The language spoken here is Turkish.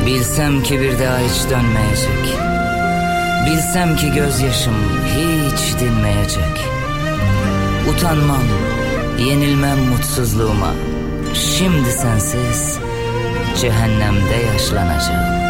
Bilsem ki bir daha hiç dönmeyecek. Bilsem ki gözyaşım hiç dinmeyecek. Utanmam, yenilmem mutsuzluğuma. Şimdi sensiz cehennemde yaşlanacağım.